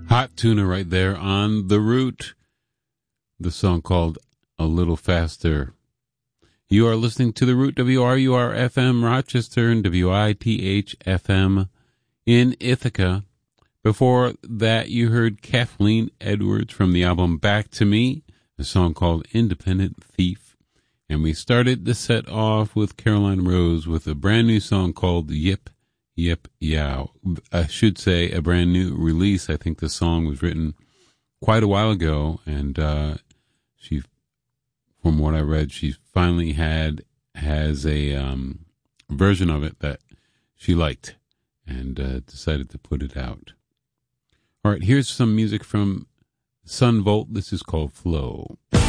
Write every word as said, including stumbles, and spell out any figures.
Hot Tuna right there on The Root. The song called A Little Faster. You are listening to The Root, W R U R F M Rochester and W I T H F M in Ithaca. Before that, you heard Kathleen Edwards from the album Back to Me, a song called Independent Thief. And we started the set off with Caroline Rose with a brand new song called Yip, Yip, Yow. I should say a brand new release. I think the song was written quite a while ago, and uh, she, from what I read, she finally had has a um, version of it that she liked and uh, decided to put it out. All right, here's some music from Sun Volt. This is called Flow.